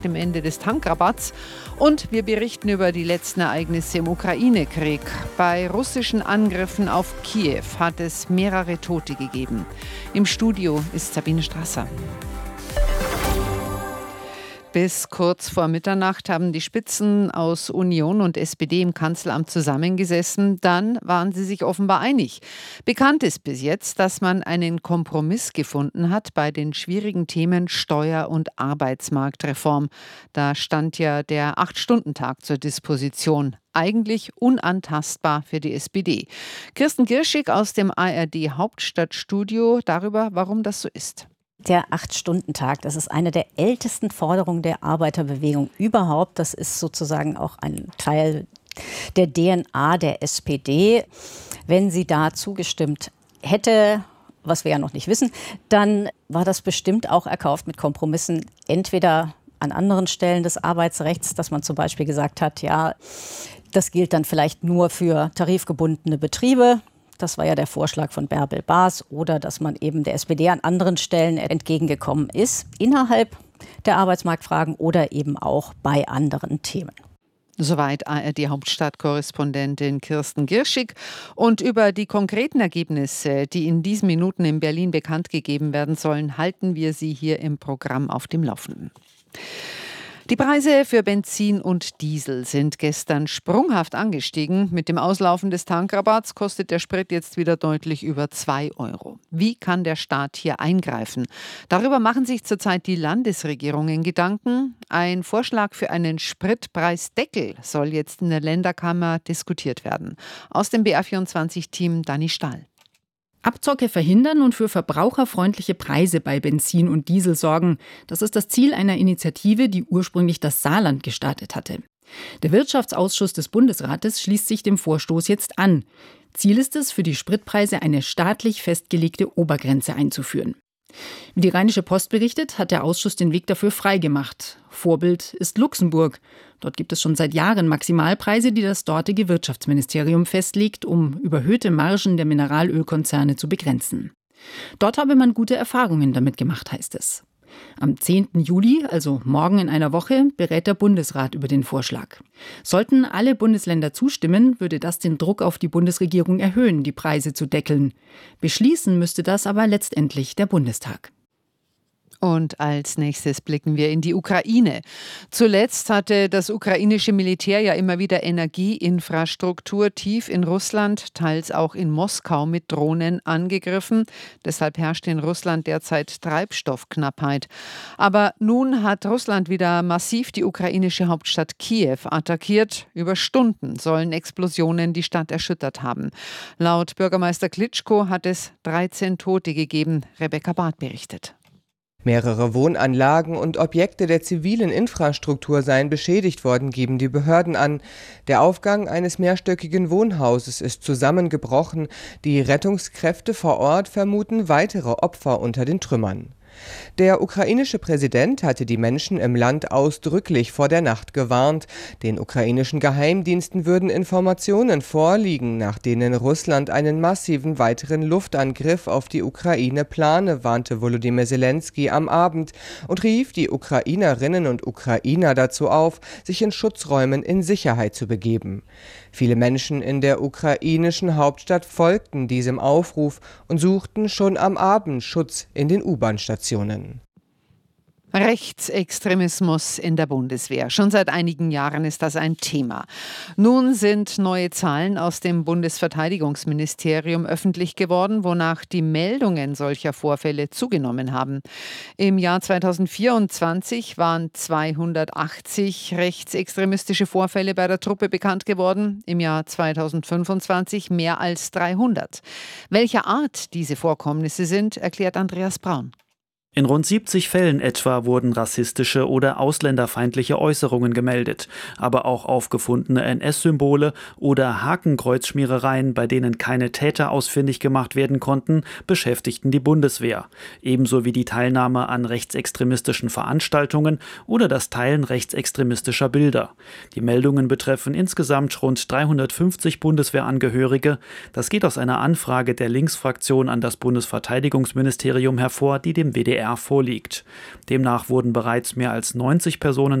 Dem Ende des Tankrabatts und wir berichten über die letzten Ereignisse im Ukraine-Krieg. Bei russischen Angriffen auf Kiew hat es mehrere Tote gegeben. Im Studio ist Sabine Strasser. Bis kurz vor Mitternacht haben die Spitzen aus Union und SPD im Kanzleramt zusammengesessen. Dann waren sie sich offenbar einig. Bekannt ist bis jetzt, dass man einen Kompromiss gefunden hat bei den schwierigen Themen Steuer- und Arbeitsmarktreform. Da stand ja der 8-Stunden-Tag zur Disposition. Eigentlich unantastbar für die SPD. Kirsten Girschig aus dem ARD Hauptstadtstudio darüber, warum das so ist. Der 8-Stunden-Tag, das ist eine der ältesten Forderungen der Arbeiterbewegung überhaupt. Das ist sozusagen auch ein Teil der DNA der SPD. Wenn sie da zugestimmt hätte, was wir ja noch nicht wissen, dann war das bestimmt auch erkauft mit Kompromissen, entweder an anderen Stellen des Arbeitsrechts, dass man zum Beispiel gesagt hat, ja, das gilt dann vielleicht nur für tarifgebundene Betriebe. Das war ja der Vorschlag von Bärbel Baas, oder dass man eben der SPD an anderen Stellen entgegengekommen ist, innerhalb der Arbeitsmarktfragen oder eben auch bei anderen Themen. Soweit ARD-Hauptstadtkorrespondentin Kirsten Girschig. Und über die konkreten Ergebnisse, die in diesen Minuten in Berlin bekannt gegeben werden sollen, halten wir Sie hier im Programm auf dem Laufenden. Die Preise für Benzin und Diesel sind gestern sprunghaft angestiegen. Mit dem Auslaufen des Tankrabatts kostet der Sprit jetzt wieder deutlich über 2 Euro. Wie kann der Staat hier eingreifen? Darüber machen sich zurzeit die Landesregierungen Gedanken. Ein Vorschlag für einen Spritpreisdeckel soll jetzt in der Länderkammer diskutiert werden. Aus dem BR24-Team Dani Stahl. Abzocke verhindern und für verbraucherfreundliche Preise bei Benzin und Diesel sorgen. Das ist das Ziel einer Initiative, die ursprünglich das Saarland gestartet hatte. Der Wirtschaftsausschuss des Bundesrates schließt sich dem Vorstoß jetzt an. Ziel ist es, für die Spritpreise eine staatlich festgelegte Obergrenze einzuführen. Wie die Rheinische Post berichtet, hat der Ausschuss den Weg dafür freigemacht. Vorbild ist Luxemburg. Dort gibt es schon seit Jahren Maximalpreise, die das dortige Wirtschaftsministerium festlegt, um überhöhte Margen der Mineralölkonzerne zu begrenzen. Dort habe man gute Erfahrungen damit gemacht, heißt es. Am 10. Juli, also morgen in einer Woche, berät der Bundesrat über den Vorschlag. Sollten alle Bundesländer zustimmen, würde das den Druck auf die Bundesregierung erhöhen, die Preise zu deckeln. Beschließen müsste das aber letztendlich der Bundestag. Und als nächstes blicken wir in die Ukraine. Zuletzt hatte das ukrainische Militär ja immer wieder Energieinfrastruktur tief in Russland, teils auch in Moskau mit Drohnen angegriffen. Deshalb herrscht in Russland derzeit Treibstoffknappheit. Aber nun hat Russland wieder massiv die ukrainische Hauptstadt Kiew attackiert. Über Stunden sollen Explosionen die Stadt erschüttert haben. Laut Bürgermeister Klitschko hat es 13 Tote gegeben. Rebecca Barth berichtet. Mehrere Wohnanlagen und Objekte der zivilen Infrastruktur seien beschädigt worden, geben die Behörden an. Der Aufgang eines mehrstöckigen Wohnhauses ist zusammengebrochen. Die Rettungskräfte vor Ort vermuten weitere Opfer unter den Trümmern. Der ukrainische Präsident hatte die Menschen im Land ausdrücklich vor der Nacht gewarnt. Den ukrainischen Geheimdiensten würden Informationen vorliegen, nach denen Russland einen massiven weiteren Luftangriff auf die Ukraine plane, warnte Volodymyr Zelensky am Abend und rief die Ukrainerinnen und Ukrainer dazu auf, sich in Schutzräumen in Sicherheit zu begeben. Viele Menschen in der ukrainischen Hauptstadt folgten diesem Aufruf und suchten schon am Abend Schutz in den U-Bahn-Stationen. Rechtsextremismus in der Bundeswehr. Schon seit einigen Jahren ist das ein Thema. Nun sind neue Zahlen aus dem Bundesverteidigungsministerium öffentlich geworden, wonach die Meldungen solcher Vorfälle zugenommen haben. Im Jahr 2024 waren 280 rechtsextremistische Vorfälle bei der Truppe bekannt geworden. Im Jahr 2025 mehr als 300. Welcher Art diese Vorkommnisse sind, erklärt Andreas Braun. In rund 70 Fällen etwa wurden rassistische oder ausländerfeindliche Äußerungen gemeldet, aber auch aufgefundene NS-Symbole oder Hakenkreuzschmierereien, bei denen keine Täter ausfindig gemacht werden konnten, beschäftigten die Bundeswehr, ebenso wie die Teilnahme an rechtsextremistischen Veranstaltungen oder das Teilen rechtsextremistischer Bilder. Die Meldungen betreffen insgesamt rund 350 Bundeswehrangehörige. Das geht aus einer Anfrage der Linksfraktion an das Bundesverteidigungsministerium hervor, die dem WDR DDR vorliegt. Demnach wurden bereits mehr als 90 Personen